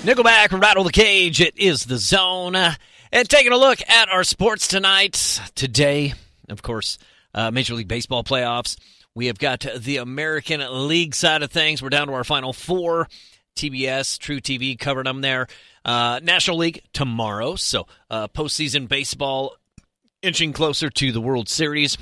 Nickelback, Rattle the Cage. It is The Zone. And taking a look at our sports tonight. Today, of course, Major League Baseball playoffs. We have got the American League side of things. We're down to our final four. TBS, True TV covered them there. National League tomorrow. So postseason baseball inching closer to the World Series.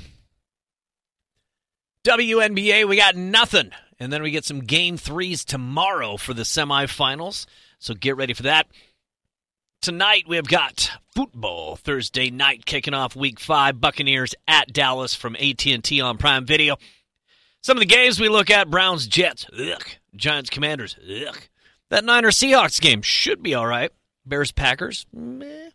WNBA, we got nothing. And then we get some Game 3s tomorrow for the semifinals. So get ready for that. Tonight we have got football Thursday night kicking off Week 5. Buccaneers at Dallas from AT&T on Prime Video. Some of the games we look at, Browns, Jets, ugh. Giants, Commanders, ugh. That Niners Seahawks game should be all right. Bears, Packers, meh.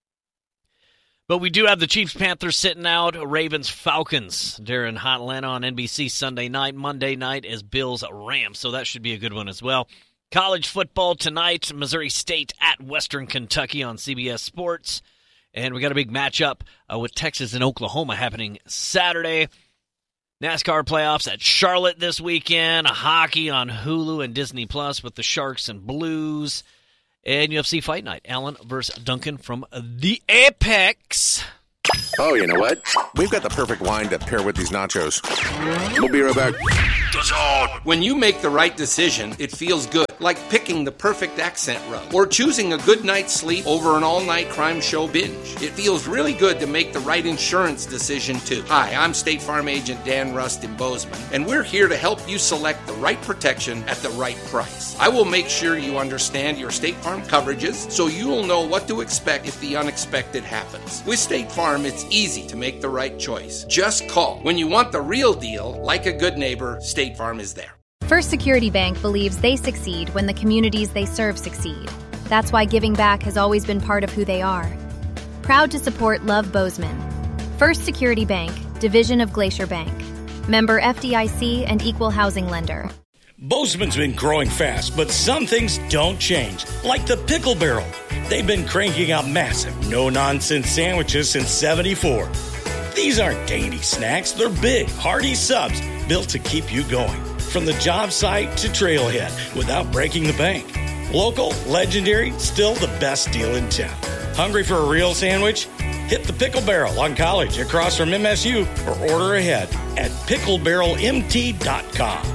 But we do have the Chiefs, Panthers sitting out. Ravens, Falcons. Darren Hot Atlanta on NBC Sunday night. Monday night is Bills, Rams. So that should be a good one as well. College football tonight, Missouri State at Western Kentucky on CBS Sports. And we got a big matchup with Texas and Oklahoma happening Saturday. NASCAR playoffs at Charlotte this weekend. Hockey on Hulu and Disney Plus with the Sharks and Blues. And UFC Fight Night. Allen versus Duncan from the Apex. Oh, you know what? We've got the perfect wine to pair with these nachos. We'll be right back. When you make the right decision, it feels good. Like picking the perfect accent rug or choosing a good night's sleep over an all-night crime show binge. It feels really good to make the right insurance decision, too. Hi, I'm State Farm Agent Dan Rust in Bozeman, and we're here to help you select the right protection at the right price. I will make sure you understand your State Farm coverages so you'll know what to expect if the unexpected happens. With State Farm, it's easy to make the right choice. Just call. When you want the real deal, like a good neighbor, State Farm is there. First Security Bank believes they succeed when the communities they serve succeed. That's why giving back has always been part of who they are. Proud to support Love Bozeman. First Security Bank, division of Glacier Bank. Member FDIC and equal housing lender. Bozeman's been growing fast, but some things don't change, like the Pickle Barrel. They've been cranking out massive, no-nonsense sandwiches since '74. These aren't dainty snacks. They're big, hearty subs built to keep you going. From the job site to trailhead without breaking the bank. Local, legendary, still the best deal in town. Hungry for a real sandwich? Hit the Pickle Barrel on College across from MSU or order ahead at picklebarrelmt.com.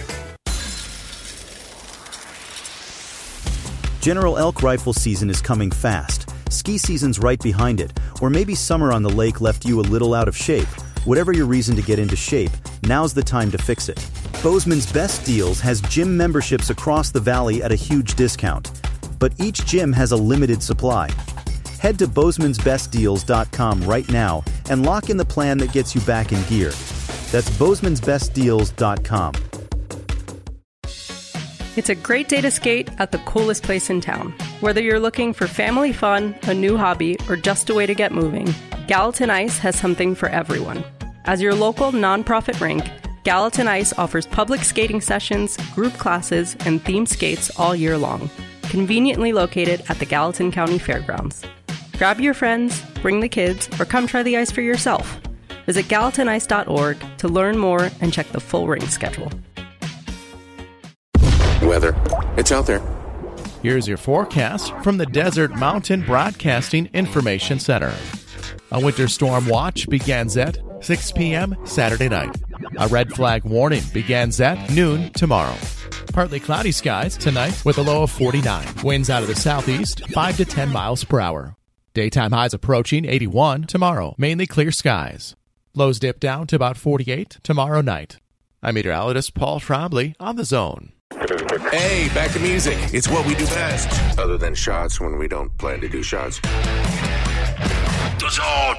General Elk rifle season is coming fast. Ski season's right behind it. Or maybe summer on the lake left you a little out of shape. Whatever your reason to get into shape, now's the time to fix it. Bozeman's Best Deals has gym memberships across the valley at a huge discount. But each gym has a limited supply. Head to bozemansbestdeals.com right now and lock in the plan that gets you back in gear. That's bozemansbestdeals.com. It's a great day to skate at the coolest place in town. Whether you're looking for family fun, a new hobby, or just a way to get moving, Gallatin Ice has something for everyone. As your local nonprofit rink, Gallatin Ice offers public skating sessions, group classes, and themed skates all year long, conveniently located at the Gallatin County Fairgrounds. Grab your friends, bring the kids, or come try the ice for yourself. Visit gallatinice.org to learn more and check the full rink schedule. Weather. It's out there. Here's your forecast from the Desert Mountain Broadcasting Information Center. A winter storm watch begins at 6 p.m. Saturday night. A red flag warning begins at noon tomorrow. Partly cloudy skies tonight with a low of 49. Winds out of the southeast, 5 to 10 miles per hour. Daytime highs approaching 81 tomorrow. Mainly clear skies. Lows dip down to about 48 tomorrow night. I'm meteorologist Paul Trombley on The Zone. Hey, back to music. It's what we do best. Other than shots when we don't plan to do shots. The Zone.